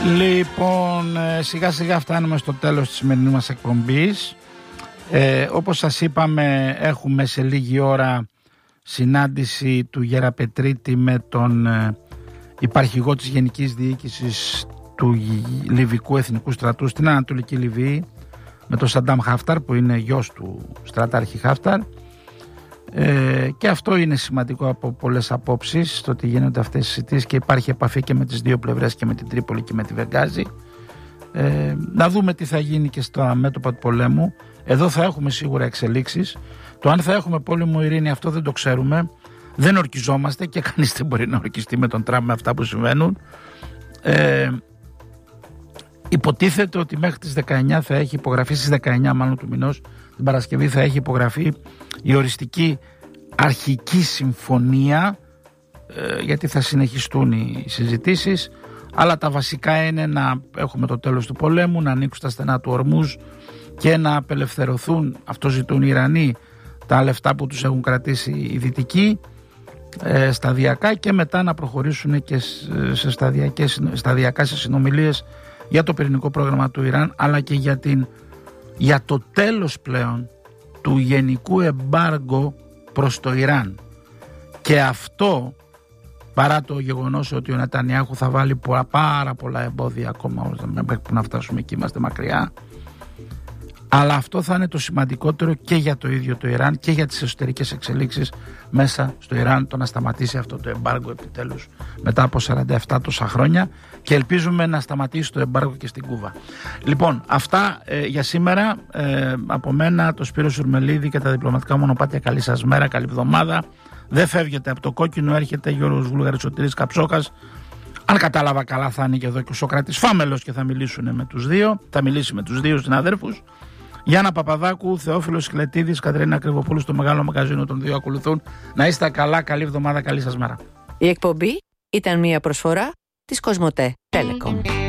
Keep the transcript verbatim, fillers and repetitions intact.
Λοιπόν, σιγά σιγά φτάνουμε στο τέλος της σημερινής μας εκπομπής. Ε, όπως σας είπαμε, έχουμε σε λίγη ώρα συνάντηση του Γεραπετρίτη με τον ε, υπαρχηγό της Γενικής Διοίκησης του Λιβικού Εθνικού Στρατού στην Ανατολική Λιβύη, με τον Σαντάμ Χάφταρ, που είναι γιος του στρατάρχη Χάφταρ. Ε, και αυτό είναι σημαντικό από πολλές απόψεις, το ότι γίνονται αυτές οι συζητήσεις και υπάρχει επαφή και με τις δύο πλευρές, και με την Τρίπολη και με τη Βενγκάζη. Ε, να δούμε τι θα γίνει και στα μέτωπα του πολέμου. Εδώ θα έχουμε σίγουρα εξελίξεις. Το αν θα έχουμε πόλεμο ειρήνη, αυτό δεν το ξέρουμε. Δεν ορκιζόμαστε και κανείς δεν μπορεί να ορκιστεί με τον Τραμπ με αυτά που συμβαίνουν. Ε, υποτίθεται ότι μέχρι τις δεκαεννιά θα έχει υπογραφεί, στις δεκαεννιά μάλλον του μηνός, την Παρασκευή θα έχει υπογραφεί η οριστική αρχική συμφωνία, ε, γιατί θα συνεχιστούν οι συζητήσεις, αλλά τα βασικά είναι να έχουμε το τέλος του πολέμου, να ανοίξουν τα στενά του Ορμούζ και να απελευθερωθούν, αυτό ζητούν οι Ιρανοί, τα λεφτά που τους έχουν κρατήσει οι Δυτικοί, ε, σταδιακά, και μετά να προχωρήσουν και σε σταδιακές, σταδιακά σε συνομιλίες για το πυρηνικό πρόγραμμα του Ιράν, αλλά και για, την, για το τέλος πλέον του γενικού εμπάργκο προς το Ιράν. Και αυτό, παρά το γεγονός ότι ο Νετανιάχου θα βάλει πάρα πολλά εμπόδια ακόμα μέχρι που να φτάσουμε εκεί, είμαστε μακριά, αλλά αυτό θα είναι το σημαντικότερο και για το ίδιο το Ιράν και για τις εσωτερικές εξελίξεις μέσα στο Ιράν, το να σταματήσει αυτό το εμπάργκο επιτέλους μετά από σαράντα επτά τόσα χρόνια, και ελπίζουμε να σταματήσει το εμπάργκο και στην Κούβα. Λοιπόν, αυτά ε, για σήμερα. Ε, από μένα, το Σπύρο Σουρμελίδη και τα διπλωματικά μονοπάτια, καλή σας μέρα, καλή εβδομάδα. Δεν φεύγετε από το κόκκινο, έρχεται Γιώργος Βούλγαρης, Σωτήρης Καψόκας. Αν κατάλαβα καλά, θα είναι και εδώ και ο Σοκράτης Φάμελος και θα μιλήσουν με τους δύο. Θα μιλήσει με τους δύο συναδέρφους. Γιάννα Παπαδάκου, Θεόφιλος Χλετίδης, Κατερίνα Κρυβοπούλου στο μεγάλο μαγαζίνο των δύο ακολουθούν. Να είστε καλά, καλή εβδομάδα, καλή σας μέρα. Η εκπομπή ήταν μια προσφορά της Κοσμοτέ Telecom.